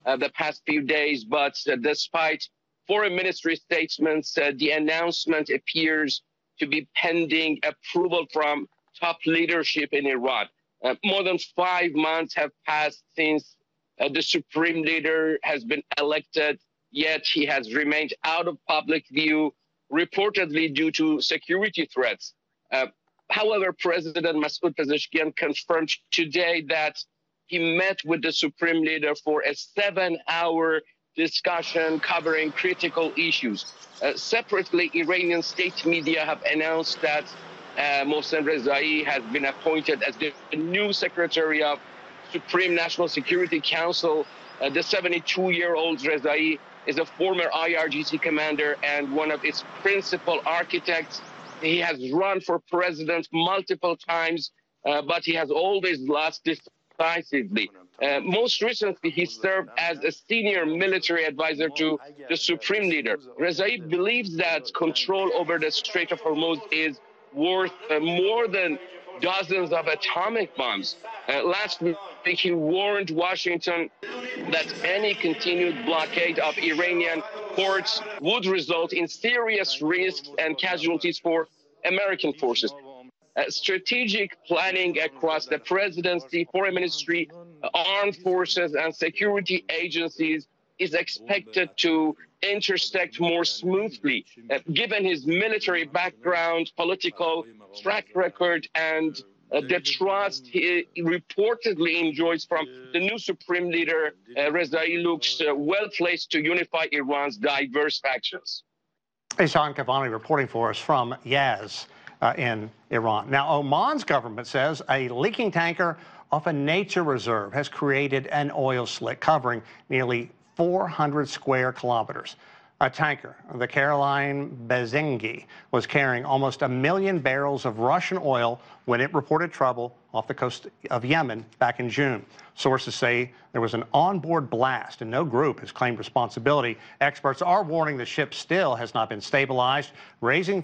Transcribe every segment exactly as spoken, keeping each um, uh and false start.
uh, the past few days, but uh, despite foreign ministry statements, uh, the announcement appears to be pending approval from top leadership in Iran. Uh, more than five months have passed since uh, the supreme leader has been elected, yet he has remained out of public view, reportedly due to security threats. Uh, however, President Masoud Pezeshkian confirmed today that he met with the supreme leader for a seven-hour discussion covering critical issues. Uh, separately, Iranian state media have announced that uh, Mohsen Rezai has been appointed as the new Secretary of Supreme National Security Council. Uh, the seventy-two-year-old Rezai is a former I R G C commander and one of its principal architects. He has run for president multiple times, uh, but he has always lost decisively. Uh, most recently, he served as a senior military advisor to the supreme leader. Rezai believes that control over the Strait of Hormuz is worth uh, more than dozens of atomic bombs. Uh, last week, he warned Washington that any continued blockade of Iranian ports would result in serious risks and casualties for American forces. Uh, strategic planning across the presidency, foreign ministry, armed forces, and security agencies is expected to intersect more smoothly, uh, given his military background, political track record, and uh, the trust he reportedly enjoys from the new supreme leader. uh, Rezai looks uh, well placed to unify Iran's diverse factions. Ihsan Kavani reporting for us from Yaz uh, in Iran. Now, Oman's government says a leaking tanker off a nature reserve has created an oil slick covering nearly four hundred square kilometers. A tanker, the Caroline Bezengi, was carrying almost a million barrels of Russian oil when it reported trouble off the coast of Yemen back in June. Sources say there was an onboard blast and no group has claimed responsibility. Experts are warning the ship still has not been stabilized, raising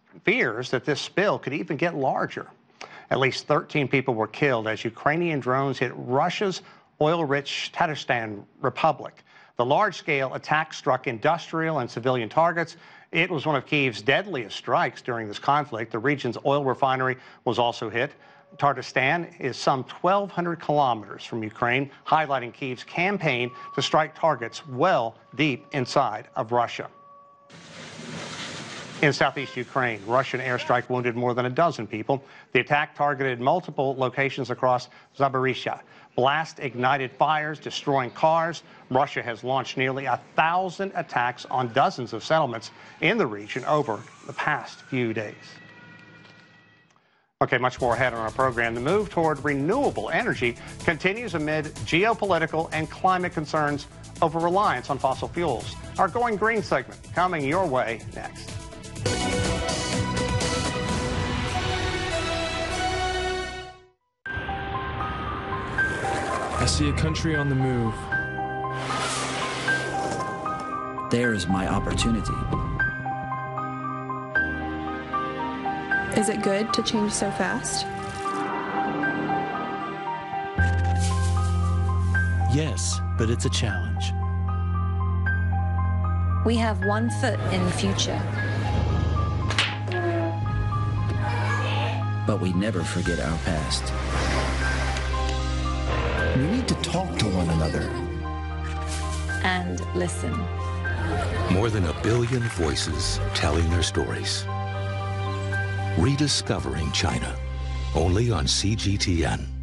fears that this spill could even get larger. At least thirteen people were killed as Ukrainian drones hit Russia's oil-rich Tatarstan Republic. The large-scale attack struck industrial and civilian targets. It was one of Kyiv's deadliest strikes during this conflict. The region's oil refinery was also hit. Tatarstan is some twelve hundred kilometers from Ukraine, highlighting Kyiv's campaign to strike targets well deep inside of Russia. In southeast Ukraine, Russian airstrike wounded more than a dozen people. The attack targeted multiple locations across Zaporizhzhia. Blast ignited fires, destroying cars. Russia has launched nearly a thousand attacks on dozens of settlements in the region over the past few days. Okay, much more ahead on our program. The move toward renewable energy continues amid geopolitical and climate concerns over reliance on fossil fuels. Our Going Green segment coming your way next. I see a country on the move. There's my opportunity. Is it good to change so fast? Yes, but it's a challenge. We have one foot in the future. But we never forget our past. We need to talk to one another. And listen. More than a billion voices telling their stories. Rediscovering China, only on C G T N.